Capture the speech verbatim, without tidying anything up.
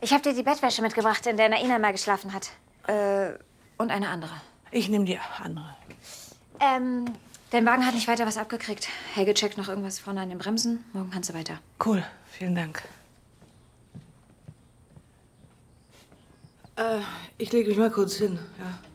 Ich habe dir die Bettwäsche mitgebracht, in der Naina mal geschlafen hat. Äh, und eine andere. Ich nehme die andere. Ähm, dein Wagen hat nicht weiter was abgekriegt. Helge checkt noch irgendwas vorne an den Bremsen. Morgen kannst du weiter. Cool, vielen Dank. Äh, ich lege mich mal kurz hin, ja.